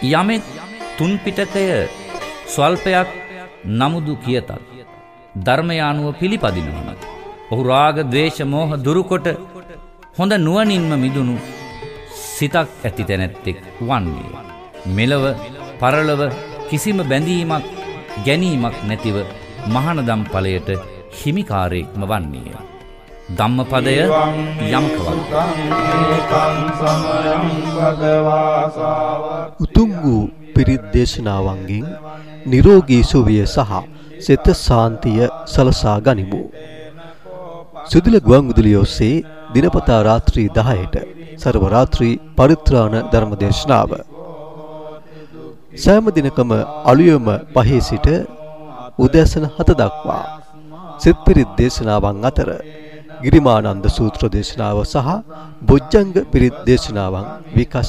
යමෙක් තුන් පිටකය ස්වල්පයක් නමුදු කියතත් ධර්මය අනුව පිළිපදිනවන ඔහු රාග ද්වේෂ මෝහ දුරුකොට හොඳ නුවණින්ම මිදුණු සිතක් ඇති තැනැත්තෙක් වන්නේ. මෙලව පරලව කිසිම බැඳීමක් ගැනීමක් නැතිව මහානදම් ඵලයට හිමිකාරයෙක්ම වන්නේය. ධම්මපදය යමකවත් උතුම් වූ පිරිත් දේශනාවන්ගෙන් නිරෝගී සුවය සහ සිත සාන්තිය සලසා ගනිමු. සුදුල ගුවන්විදුලිය ඔස්සේ දිනපතා රාත්‍රී 10ට සර්ව රාත්‍රී පරිත්‍රාණ ධර්ම දේශනාව සෑම දිනකම අලුයම 5 සිට උදෑසන 7 දක්වා සිත් පිරිත් දේශනාවන් අතර ගිරිමානන්ද සූත්‍ර දේශනාව සහ බොජ්ජංග පිරිත් දේශනාවන් විකාශ